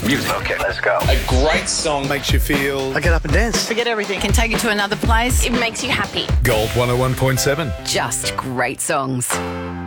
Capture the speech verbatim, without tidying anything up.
Music. Okay, let's go. A great song Makes you feel... I get up and dance. Forget everything. Can take you to another place. It makes you happy. Gold one oh one point seven. Just great songs.